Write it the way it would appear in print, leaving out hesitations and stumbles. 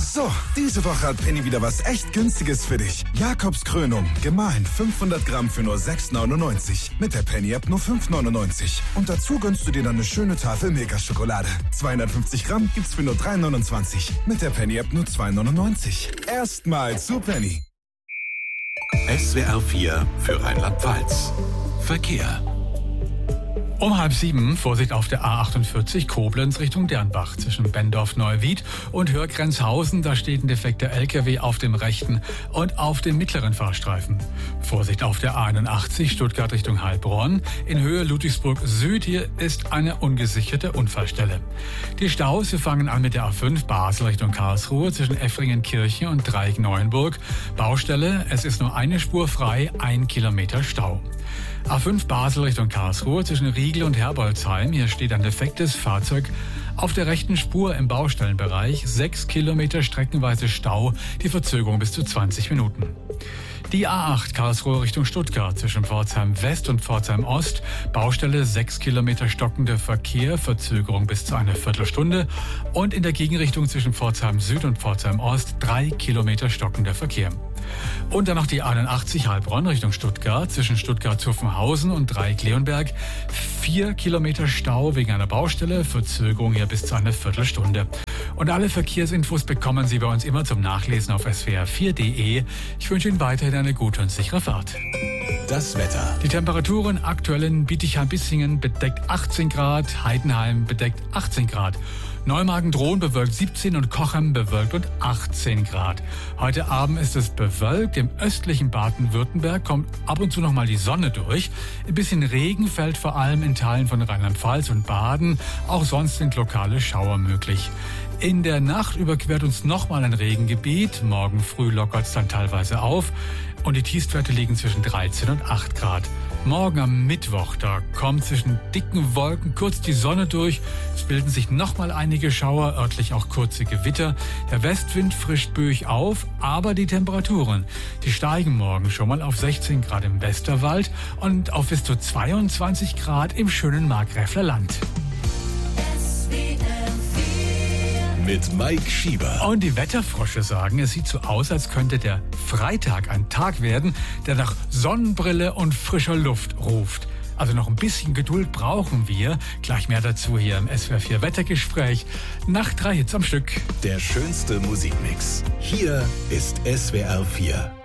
So, diese Woche hat Penny wieder was echt Günstiges für dich. Jakobskrönung, gemahlen 500 Gramm für nur 6,99. Mit der Penny-App nur 5,99. Und dazu gönnst du dir dann eine schöne Tafel Milka-Schokolade. 250 Gramm gibt's für nur 3,29. Mit der Penny-App nur 2,99. Erstmal zu Penny. SWR 4 für Rheinland-Pfalz. Verkehr. Um 6:30, Vorsicht auf der A48 Koblenz Richtung Dernbach zwischen Bendorf-Neuwied und Hörgrenzhausen. Da steht ein defekter LKW auf dem rechten und auf dem mittleren Fahrstreifen. Vorsicht auf der A81 Stuttgart Richtung Heilbronn. In Höhe Ludwigsburg Süd. Hier ist eine ungesicherte Unfallstelle. Die Staus, wir fangen an mit der A5 Basel Richtung Karlsruhe zwischen Effringen-Kirche und Dreieck-Neuenburg. Baustelle, es ist nur eine Spur frei, 1 Kilometer Stau. A5 Basel Richtung Karlsruhe zwischen Riegel und Herbolzheim. Hier steht ein defektes Fahrzeug auf der rechten Spur im Baustellenbereich. 6 Kilometer streckenweise Stau, die Verzögerung bis zu 20 Minuten. Die A8 Karlsruhe Richtung Stuttgart zwischen Pforzheim West und Pforzheim Ost. Baustelle 6 Kilometer stockender Verkehr, Verzögerung bis zu einer Viertelstunde. Und in der Gegenrichtung zwischen Pforzheim Süd und Pforzheim Ost 3 Kilometer stockender Verkehr. Und dann noch die A81 Heilbronn Richtung Stuttgart zwischen Stuttgart-Zuffenhausen und Dreieck-Leonberg. 4 Kilometer Stau wegen einer Baustelle, Verzögerung hier bis zu einer Viertelstunde. Und alle Verkehrsinfos bekommen Sie bei uns immer zum Nachlesen auf swr4.de. Ich wünsche Ihnen weiterhin eine gute und sichere Fahrt. Das Wetter. Die Temperaturen aktuell in Bietigheim-Bissingen bedeckt 18 Grad, Heidenheim bedeckt 18 Grad. Neumagen-Drohn bewölkt 17 und Cochem bewölkt und 18 Grad. Heute Abend ist es bewölkt. Im östlichen Baden-Württemberg kommt ab und zu noch mal die Sonne durch. Ein bisschen Regen fällt vor allem in Teilen von Rheinland-Pfalz und Baden. Auch sonst sind lokale Schauer möglich. In der Nacht überquert uns nochmal ein Regengebiet. Morgen früh lockert es dann teilweise auf. Und die Tiefstwerte liegen zwischen 13 und 8 Grad. Morgen am Mittwoch, da kommt zwischen dicken Wolken kurz die Sonne durch. Es bilden sich nochmal einige Schauer, örtlich auch kurze Gewitter. Der Westwind frischt böig auf, aber die Temperaturen, die steigen morgen schon mal auf 16 Grad im Westerwald und auf bis zu 22 Grad im schönen Markgräfler Land. Mit Mike Schieber. Und die Wetterfrosche sagen, es sieht so aus, als könnte der Freitag ein Tag werden, der nach Sonnenbrille und frischer Luft ruft. Also noch ein bisschen Geduld brauchen wir. Gleich mehr dazu hier im SWR 4 Wettergespräch. Nach 3 Hits am Stück. Der schönste Musikmix. Hier ist SWR 4.